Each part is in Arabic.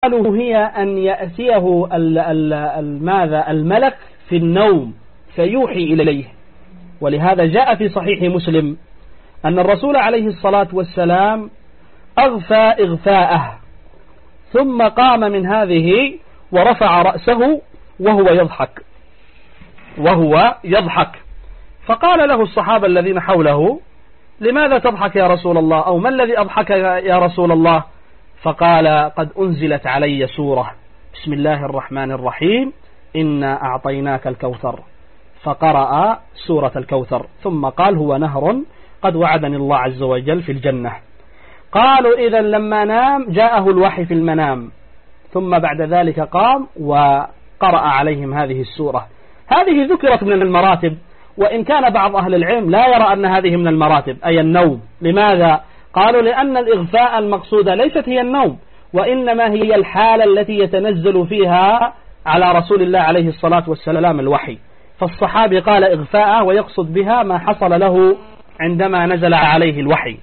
هي أن يأتيه الملك في النوم فيوحي إليه. ولهذا جاء في صحيح مسلم أن الرسول عليه الصلاة والسلام أغفى إغفاءه ثم قام من هذه ورفع رأسه وهو يضحك فقال له الصحابة الذين حوله: لماذا تضحك يا رسول الله؟ أو ما الذي أضحك يا رسول الله؟ فقال: قد أنزلت علي سورة بسم الله الرحمن الرحيم إنا أعطيناك الكوثر، فقرأ سورة الكوثر ثم قال: هو نهر قد وعدني الله عز وجل في الجنة. قالوا: إذا لما نام جاءه الوحي في المنام، ثم بعد ذلك قام وقرأ عليهم هذه السورة. هذه ذكرت من المراتب، وإن كان بعض أهل العلم لا يرى أن هذه من المراتب أي النوم. لماذا؟ قالوا: لأن الإغفاء المقصودة ليست هي النوم، وإنما هي الحالة التي يتنزل فيها على رسول الله عليه الصلاة والسلام الوحي. فالصحابي قال إغفاء ويقصد بها ما حصل له عندما نزل عليه الوحي.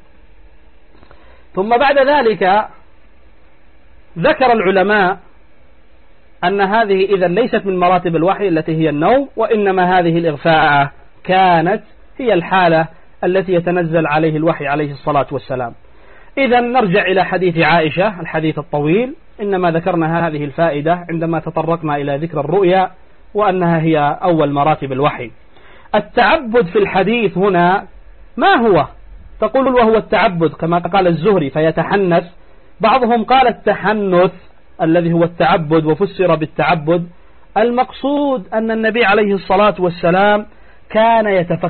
ثم بعد ذلك ذكر العلماء أن هذه إذا ليست من مراتب الوحي التي هي النوم، وإنما هذه الإغفاء كانت هي الحالة التي يتنزل عليه الوحي عليه الصلاة والسلام. إذا نرجع إلى حديث عائشة الحديث الطويل. إنما ذكرنا هذه الفائدة عندما تطرقنا إلى ذكر الرؤيا وأنها هي أول مراتب الوحي. التعبد في الحديث هنا ما هو؟ تقول وهو التعبد كما قال الزهري فيتحنث. بعضهم قال التحنث الذي هو التعبد وفسر بالتعبد. المقصود أن النبي عليه الصلاة والسلام كان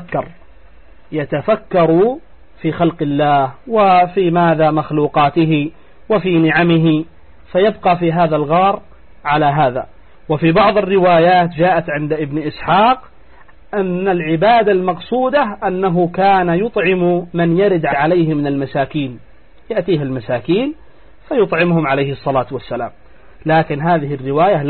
يتفكر في خلق الله وفي ماذا مخلوقاته وفي نعمه، فيبقى في هذا الغار على هذا. وفي بعض الروايات جاءت عند ابن إسحاق أن العبادة المقصودة أنه كان يطعم من يرد عليه من المساكين، يأتيه المساكين فيطعمهم عليه الصلاة والسلام. لكن هذه الرواية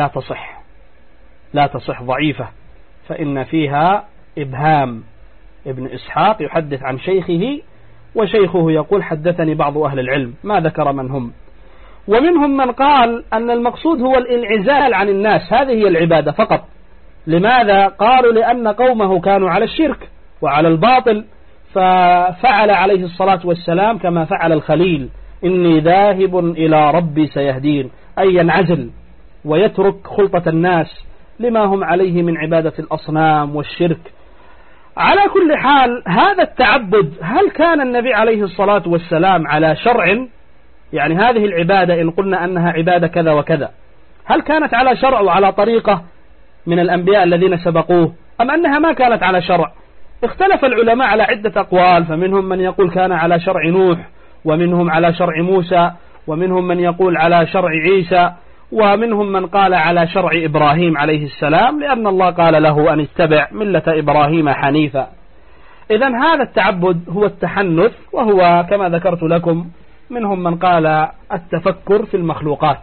لا تصح ضعيفة، فإن فيها إبهام. ابن إسحاق يحدث عن شيخه وشيخه يقول حدثني بعض أهل العلم، ما ذكر من هم. ومنهم من قال أن المقصود هو الانعزال عن الناس، هذه هي العبادة فقط. لماذا؟ قالوا لأن قومه كانوا على الشرك وعلى الباطل، ففعل عليه الصلاة والسلام كما فعل الخليل: إني ذاهب إلى ربي سيهدين، أي ينعزل ويترك خلطة الناس لما هم عليه من عبادة الأصنام والشرك. على كل حال هذا التعبد، هل كان النبي عليه الصلاة والسلام على شرع؟ يعني هذه العبادة إن قلنا أنها عبادة كذا وكذا، هل كانت على شرع وعلى طريقة من الأنبياء الذين سبقوه، أم أنها ما كانت على شرع؟ اختلف العلماء على عدة أقوال، فمنهم من يقول كان على شرع نوح، ومنهم على شرع موسى، ومنهم من يقول على شرع عيسى، ومنهم من قال على شرع إبراهيم عليه السلام، لأن الله قال له أن اتبع ملة إبراهيم حنيفا. إذن هذا التعبد هو التحنث، وهو كما ذكرت لكم منهم من قال التفكر في المخلوقات.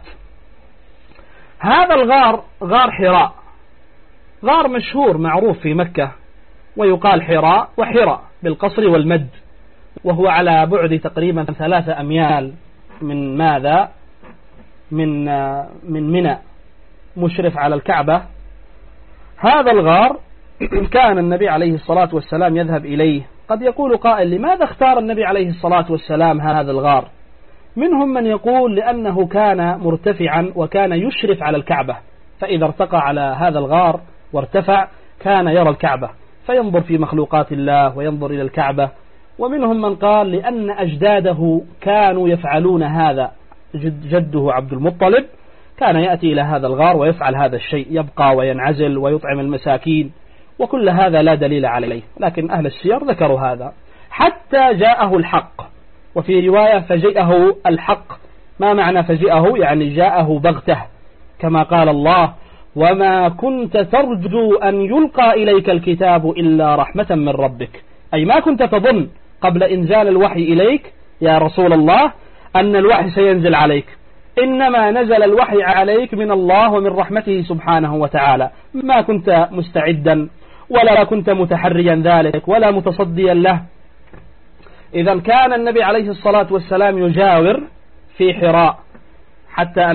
هذا الغار غار حراء، غار مشهور معروف في مكة، ويقال حراء وحراء بالقصر والمد، وهو على بعد تقريبا 3 أميال من ماذا؟ من منى، مشرف على الكعبة. هذا الغار كان النبي عليه الصلاة والسلام يذهب إليه. قد يقول قائل: لماذا اختار النبي عليه الصلاة والسلام هذا الغار؟ منهم من يقول لأنه كان مرتفعا وكان يشرف على الكعبة، فإذا ارتقى على هذا الغار وارتفع كان يرى الكعبة فينظر في مخلوقات الله وينظر إلى الكعبة. ومنهم من قال لأن أجداده كانوا يفعلون هذا، جده عبد المطلب كان يأتي إلى هذا الغار ويفعل هذا الشيء، يبقى وينعزل ويطعم المساكين، وكل هذا لا دليل عليه، لكن أهل السير ذكروا هذا حتى جاءه الحق. وفي رواية فجاءه الحق. ما معنى فجاءه؟ يعني جاءه بغته، كما قال الله: وما كنت ترجو أن يلقى إليك الكتاب إلا رحمة من ربك. أي ما كنت تظن قبل إنزال الوحي إليك يا رسول الله أن الوحي سينزل عليك، إنما نزل الوحي عليك من الله ومن رحمته سبحانه وتعالى. ما كنت مستعدا ولا كنت متحريا ذلك ولا متصديا له. إذا كان النبي عليه الصلاة والسلام يجاور في حراء حتى